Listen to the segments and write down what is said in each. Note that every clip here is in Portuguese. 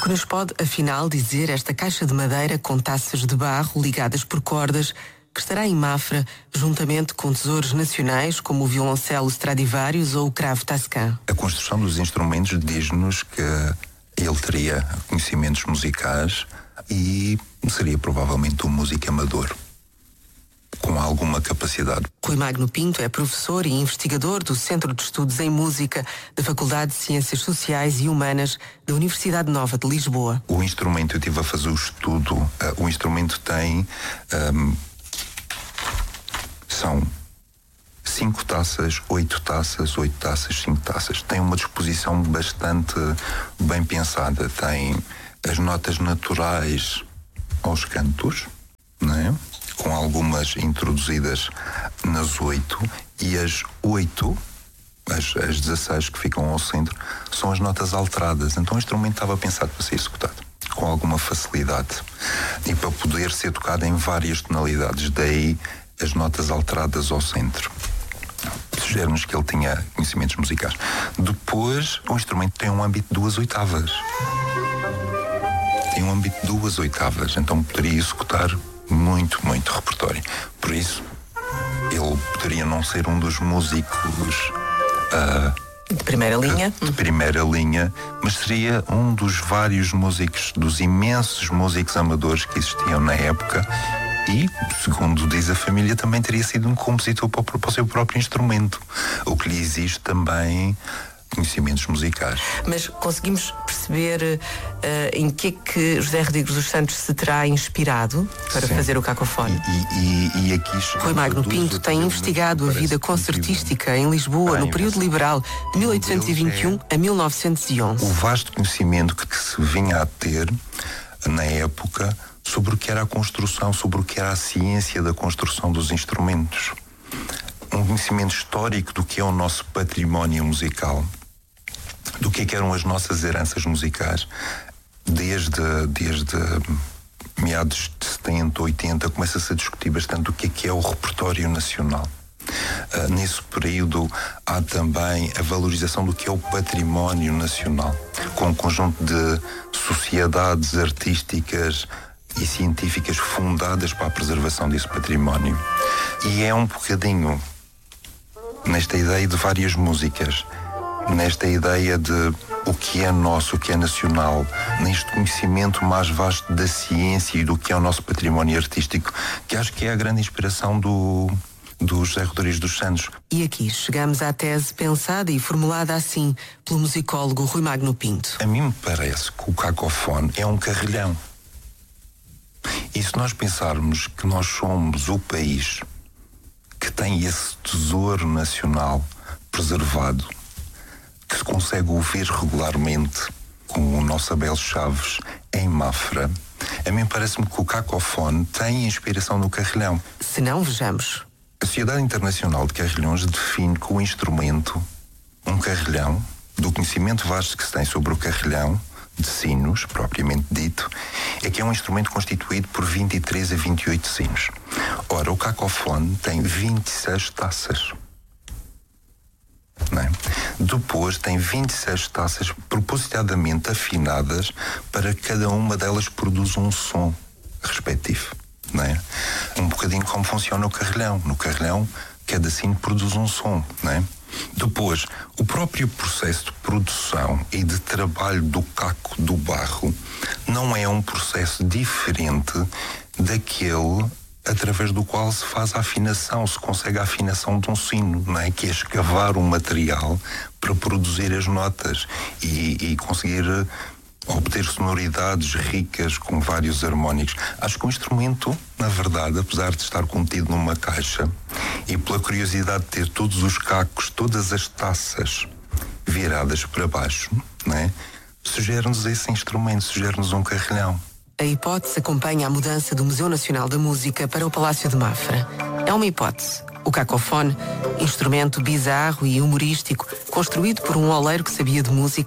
que nos pode, afinal, dizer esta caixa de madeira com taças de barro ligadas por cordas que estará em Mafra, juntamente com tesouros nacionais como o violoncelo Stradivarius ou o cravo Tascam? A construção dos instrumentos diz-nos que ele teria conhecimentos musicais e seria provavelmente um músico amador, com alguma capacidade. Rui Magno Pinto é professor e investigador do Centro de Estudos em Música da Faculdade de Ciências Sociais e Humanas da Universidade Nova de Lisboa. O instrumento, eu estive a fazer o estudo, o instrumento tem... são 5 taças, 8 taças, 8 taças, 5 taças. Tem uma disposição bastante bem pensada. Tem as notas naturais aos cantos, não é? Com algumas introduzidas nas 8, e as 8, as 16 que ficam ao centro, são as notas alteradas. Então o instrumento estava pensado para ser executado com alguma facilidade e para poder ser tocado em várias tonalidades. Daí as notas alteradas ao centro. Sugere-nos que ele tinha conhecimentos musicais. Depois, o instrumento tem um âmbito de 2 oitavas. Tem um âmbito de 2 oitavas, então poderia executar muito repertório. Por isso, ele poderia não ser um dos músicos de primeira linha. De primeira linha, mas seria um dos vários músicos, dos imensos músicos amadores que existiam na época. E, segundo diz a família, também teria sido um compositor para o seu próprio instrumento, o que lhe exige também conhecimentos musicais. Mas conseguimos perceber em que é que José Rodrigues dos Santos se terá inspirado para fazer o cacofone? E aqui Rui Magno Pinto tem investigado a vida concertística em Lisboa no período liberal de 1821 a 1911. O vasto conhecimento que se vinha a ter na época sobre o que era a construção, sobre o que era a ciência da construção dos instrumentos. Um conhecimento histórico do que é o nosso património musical, do que eram as nossas heranças musicais, desde meados de 70, 80, começa-se a discutir bastante o que é o repertório nacional. Nesse período há também a valorização do que é o património nacional, com um conjunto de sociedades artísticas e científicas fundadas para a preservação desse património. E é um bocadinho nesta ideia de várias músicas, nesta ideia de o que é nosso, o que é nacional, neste conhecimento mais vasto da ciência e do que é o nosso património artístico, que acho que é a grande inspiração do José Rodrigues dos Santos. E aqui chegamos à tese pensada e formulada assim pelo musicólogo Rui Magno Pinto. A mim me parece que o cacofone é um carrilhão. E se nós pensarmos que nós somos o país que tem esse tesouro nacional preservado, que se consegue ouvir regularmente com o nosso Abel Chaves em Mafra, a mim parece-me que o cacofone tem inspiração no carrilhão. Se não, vejamos. A Sociedade Internacional de Carrilhões define que o instrumento, um carrilhão, do conhecimento vasto que se tem sobre o carrilhão, de sinos, propriamente dito, é que é um instrumento constituído por 23 a 28 sinos. Ora, o cacofone tem 26 taças. Não é? Depois tem 26 taças propositadamente afinadas para que cada uma delas produza um som respectivo. Não é? Um bocadinho como funciona o carrilhão. No carrilhão, cada sino produz um som. Não é? Depois, o próprio processo de produção e de trabalho do caco do barro não é um processo diferente daquele através do qual se faz a afinação, se consegue a afinação de um sino, não é? Que é escavar um material para produzir as notas e conseguir obter sonoridades ricas com vários harmónicos. Acho que o instrumento, na verdade, apesar de estar contido numa caixa e pela curiosidade de ter todos os cacos, todas as taças viradas para baixo, não é? Sugere-nos esse instrumento, sugere-nos um carrilhão. A hipótese acompanha a mudança do Museu Nacional da Música para o Palácio de Mafra. É uma hipótese. O cacofone, instrumento bizarro e humorístico, construído por um oleiro que sabia de música,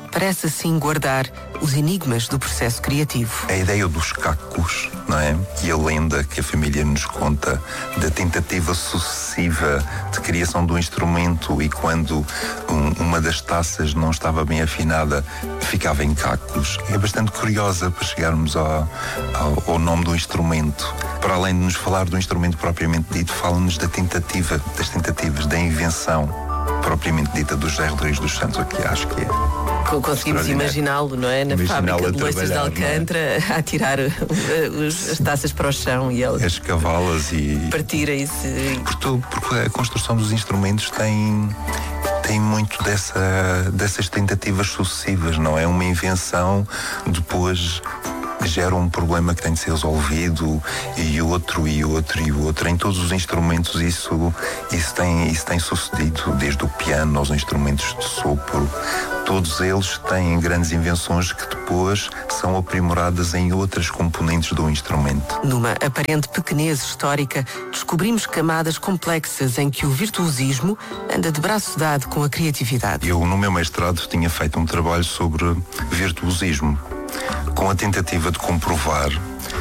parece assim guardar os enigmas do processo criativo. A ideia dos cacos, não é? E a lenda que a família nos conta da tentativa sucessiva de criação do instrumento e quando uma das taças não estava bem afinada, ficava em cacos. É bastante curiosa para chegarmos ao nome do instrumento. Para além de nos falar do instrumento propriamente dito, fala-nos das tentativas, da invenção propriamente dita do José Rodrigues dos Santos, o que acho que é. Conseguimos imaginá-lo, não é? Na fábrica de louças de Alcântara, a tirar as taças para o chão e ele as cavalas e partirem-se. Porque a construção dos instrumentos tem muito dessas tentativas sucessivas, não é? Uma invenção depois gera um problema que tem de ser resolvido e outro. Em todos os instrumentos isso tem sucedido, desde o piano aos instrumentos de sopro. Todos eles têm grandes invenções que depois são aprimoradas em outras componentes do instrumento. Numa aparente pequenez histórica, descobrimos camadas complexas em que o virtuosismo anda de braço dado com a criatividade. Eu, no meu mestrado, tinha feito um trabalho sobre virtuosismo, com a tentativa de comprovar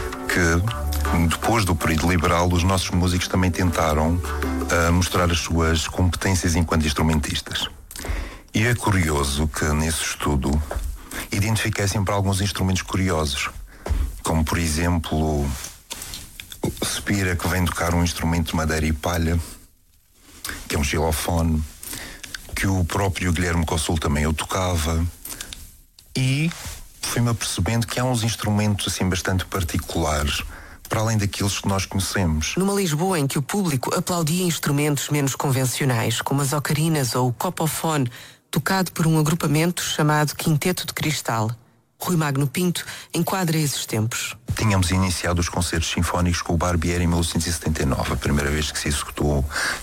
que, depois do período liberal, os nossos músicos também tentaram mostrar as suas competências enquanto instrumentistas. E é curioso que, nesse estudo, identifiquei sempre alguns instrumentos curiosos, como, por exemplo, o Spira, que vem tocar um instrumento de madeira e palha, que é um xilofone, que o próprio Guilherme Cossul também o tocava, e fui-me apercebendo que há uns instrumentos assim bastante particulares, para além daqueles que nós conhecemos. Numa Lisboa em que o público aplaudia instrumentos menos convencionais, como as ocarinas ou o copofone, tocado por um agrupamento chamado Quinteto de Cristal, Rui Magno Pinto enquadra esses tempos. Tínhamos iniciado os concertos sinfónicos com o Barbieri em 1979, a primeira vez que se executou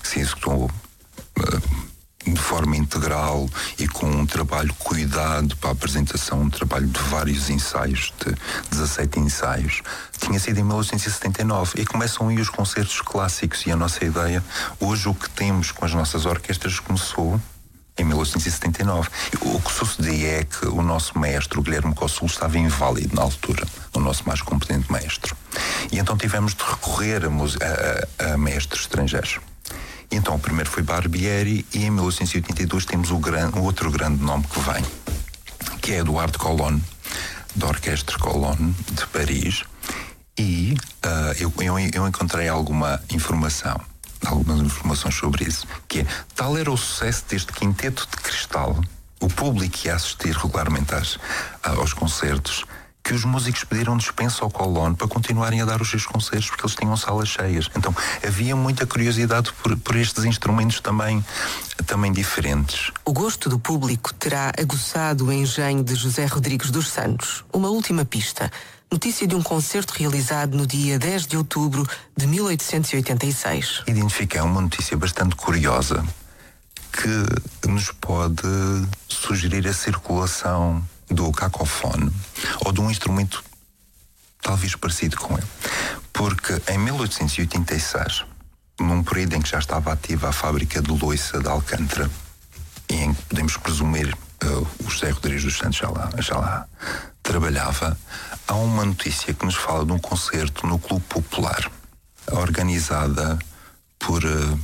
de forma integral e com um trabalho cuidado para a apresentação, um trabalho de vários ensaios, de 17 ensaios. Tinha sido em 1979 e começam aí os concertos clássicos e a nossa ideia, hoje o que temos com as nossas orquestras começou em 1979. O que sucedia é que o nosso maestro, o Guilherme Cossul, estava inválido na altura, o nosso mais competente maestro. E então tivemos de recorrer a maestros estrangeiros. E então o primeiro foi Barbieri e em 1982 temos o outro grande nome que vem, que é Eduardo Colonne, da Orquestra Colonne de Paris. E eu encontrei algumas informações sobre isso, que é, tal era o sucesso deste Quinteto de Cristal, o público ia assistir regularmente aos concertos, que os músicos pediram dispensa ao Colonne para continuarem a dar os seus concertos, porque eles tinham salas cheias. Então havia muita curiosidade por estes instrumentos também diferentes. O gosto do público terá aguçado o engenho de José Rodrigues dos Santos. Uma última pista. Notícia de um concerto realizado no dia 10 de outubro de 1886. Identifiquei uma notícia bastante curiosa que nos pode sugerir a circulação do cacofone ou de um instrumento talvez parecido com ele. Porque em 1886, num período em que já estava ativa a fábrica de louça de Alcântara e em que podemos presumir o José Rodrigues dos Santos já lá trabalhava, há uma notícia que nos fala de um concerto no Clube Popular, organizada por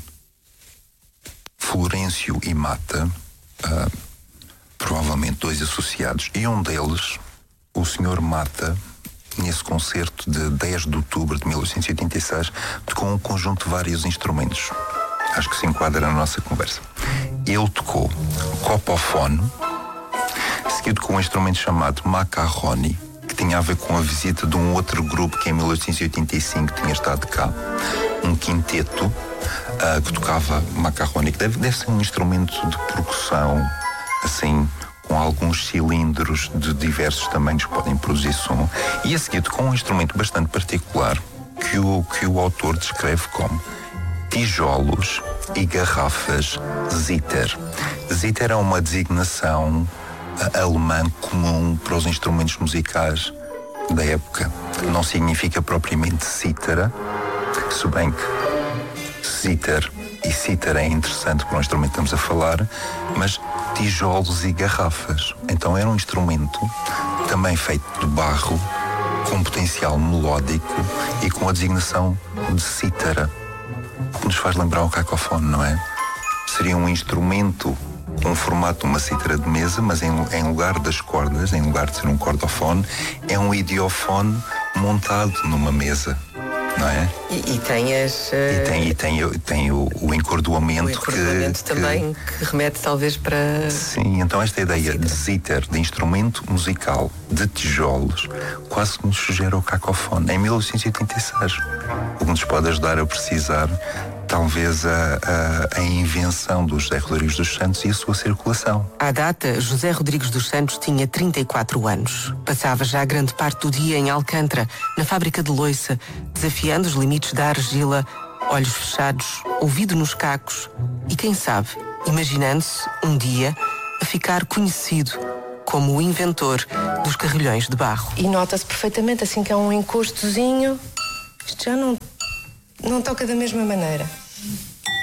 Florencio e Mata, provavelmente dois associados, e um deles, o Sr. Mata, nesse concerto de 10 de outubro de 1886, tocou um conjunto de vários instrumentos. Acho que se enquadra na nossa conversa. Ele tocou copofone, seguido com um instrumento chamado macarroni, que tinha a ver com a visita de um outro grupo que em 1885 tinha estado cá, um quinteto que tocava macarroni, que deve ser um instrumento de percussão, assim, com alguns cilindros de diversos tamanhos que podem produzir som, e a seguir com um instrumento bastante particular que o autor descreve como tijolos e garrafas Zither. Zither é uma designação alemã comum para os instrumentos musicais da época. Não significa propriamente cítara, se bem que Zither e cítara é interessante para o instrumento que estamos a falar, mas tijolos e garrafas. Então era um instrumento também feito de barro, com potencial melódico e com a designação de cítara, o que nos faz lembrar o cacofone, não é? Seria um instrumento com o formato de uma cítara de mesa, mas em lugar das cordas, em lugar de ser um cordofone, é um idiofone montado numa mesa, não é? E tem as... E tem o encordoamento. O encordoamento também, que remete talvez para... Sim, então esta ideia de zither, de instrumento musical, de tijolos, quase que nos sugere o cacofone, em 1886. O que nos pode ajudar a precisar, talvez, a invenção do José Rodrigues dos Santos e a sua circulação. À data, José Rodrigues dos Santos tinha 34 anos. Passava já grande parte do dia em Alcântara, na fábrica de loiça, desafiando os limites da argila, olhos fechados, ouvido nos cacos e, quem sabe, imaginando-se, um dia, a ficar conhecido como o inventor dos carrilhões de barro. E nota-se perfeitamente, assim que há um encostozinho, isto já não toca da mesma maneira.